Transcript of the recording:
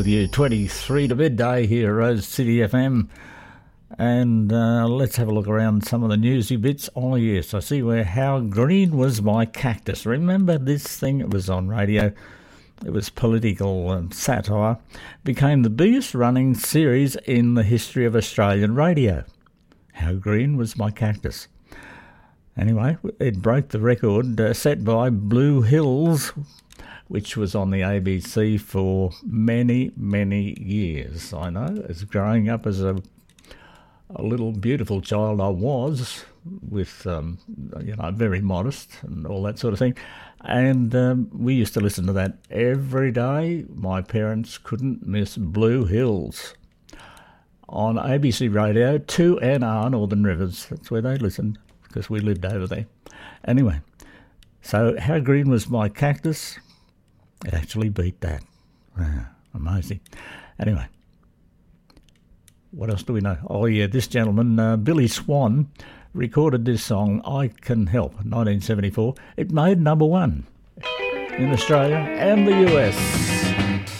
With you 23 to midday here at Rose City FM, and let's have a look around some of the newsy bits. Oh yes, I see where How Green Was My Cactus. Remember this thing? It was on radio. It was political satire. Became the biggest running series in the history of Australian radio. How Green Was My Cactus. Anyway, it broke the record set by Blue Hills, which was on the ABC for many, many years. I know, as growing up as a little beautiful child I was, with, very modest and all that sort of thing. And we used to listen to that every day. My parents couldn't miss Blue Hills. On ABC Radio, 2NR Northern Rivers. That's where they listened, because we lived over there. Anyway, so How Green Was My Cactus? It actually beat that. Wow, amazing. Anyway, what else do we know? Oh, yeah, this gentleman, Billy Swan, recorded this song, I Can Help, 1974. It made number one in Australia and the US.